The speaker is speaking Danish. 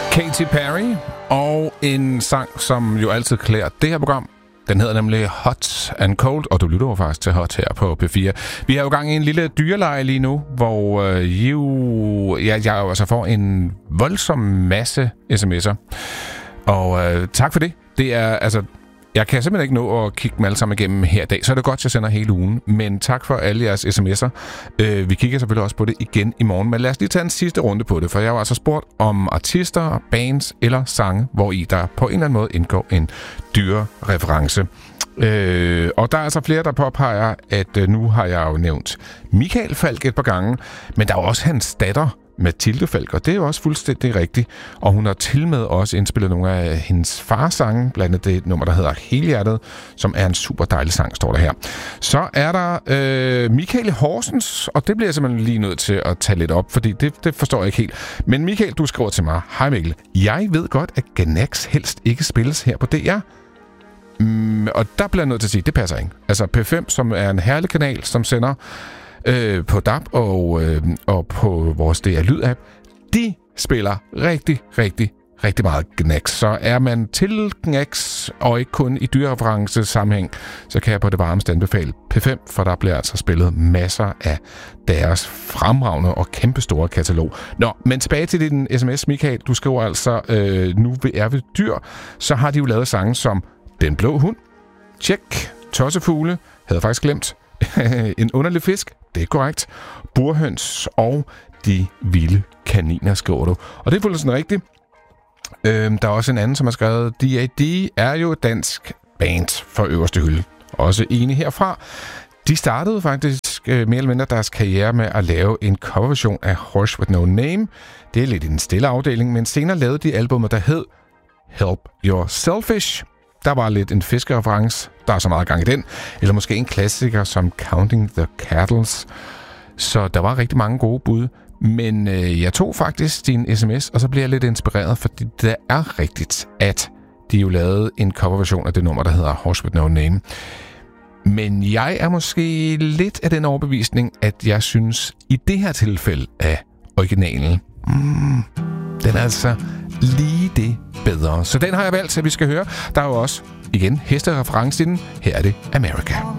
Katy Perry og en sang, som jo altid klæder det her program. Den hedder nemlig Hot and Cold, og du lytter jo faktisk til Hot her på P4. Vi har jo gang i en lille dyreleje lige nu, hvor jeg altså får en voldsom masse sms'er. Og tak for det. Det er altså... Jeg kan simpelthen ikke nå at kigge dem alle sammen igennem her i dag, så er det godt, jeg sender hele ugen. Men tak for alle jeres sms'er. Vi kigger selvfølgelig også på det igen i morgen, men lad os lige tage en sidste runde på det, for jeg har altså spurgt om artister, bands eller sange, hvor i der på en eller anden måde indgår en dyrereference. Og der er altså flere, der påpeger, at nu har jeg jo nævnt Michael Falk et par gange, men der er jo også hans datter, Mathilde Falk, og det er jo også fuldstændig rigtigt. Og hun har til med også indspillet nogle af hendes fars sange, blandt andet det nummer, der hedder Helhjertet, som er en super dejlig sang, står der her. Så er der Michael Horsens, og det bliver jeg simpelthen lige nødt til at tage lidt op, fordi det forstår jeg ikke helt. Men Michael, du skriver til mig: Hej Mikkel, jeg ved godt, at Gnax helst ikke spilles her på DR. Og der bliver jeg nødt til at sige, det passer ikke. Altså P5, som er en herlig kanal, som sender på DAB og på vores DR Lyd-app, de spiller rigtig meget Gnax. Så er man til Gnax, og ikke kun i dyrereference sammenhæng, så kan jeg på det varmeste anbefale P5, for der bliver altså spillet masser af deres fremragende og kæmpestore katalog. Nå, men tilbage til din sms, Michael. Du skriver altså, nu er vi dyr, så har de jo lavet sange som Den Blå Hund, Tjek, Tossefugle, havde faktisk glemt, En Underlig Fisk, det er korrekt, Burhøns og De Vilde Kaniner, skriver du. Og det er fuldstændig rigtigt. Der er også en anden, som har skrevet, D.A.D. er jo et dansk band for øverste hylde. Også enig herfra. De startede faktisk mere eller mindre deres karriere med at lave en coverversion af Horse With No Name. Det er lidt i den stille afdeling, men senere lavede de albumer, der hed Help You're Selfish. Der var lidt en fiskereference, der er så meget gang i den. Eller måske en klassiker som Counting the Cattles. Så der var rigtig mange gode bud. Men jeg tog faktisk din sms, og så blev jeg lidt inspireret, fordi det er rigtigt, at de jo lavede en coverversion af det nummer, der hedder Horse With No Name. Men jeg er måske lidt af den overbevisning, at jeg synes, i det her tilfælde af originalen, den er altså lige det bedre. Så den har jeg valgt, at vi skal høre. Der er jo også, igen, hestereference i den. Her er det America.